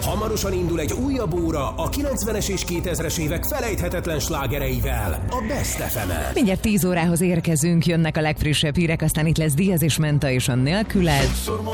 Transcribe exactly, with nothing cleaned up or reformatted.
Hamarosan indul egy újabb óra a kilencvenes és kétezres évek felejthetetlen slágereivel, a Best ef emen. Mindjárt tíz órához érkezünk, jönnek a legfrissebb hírek, aztán itt lesz Diaz és Menta és a Nélküled.